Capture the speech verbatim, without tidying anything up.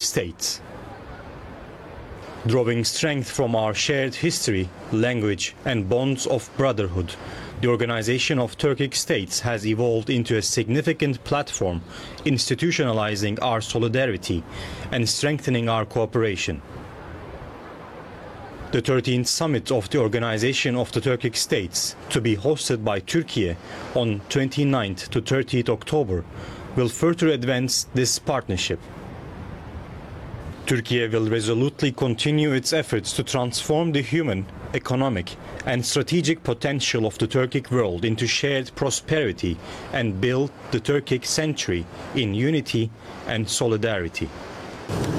states. Drawing strength from our shared history, language and bonds of brotherhood, the Organization of Turkic States has evolved into a significant platform, institutionalizing our solidarity and strengthening our cooperation. The thirteenth summit of the Organization of the Turkic States, to be hosted by Turkey on twenty-ninth to thirtieth October, will further advance this partnership. Turkey will resolutely continue its efforts to transform the human, economic and strategic potential of the Turkic world into shared prosperity and build the Turkic century in unity and solidarity.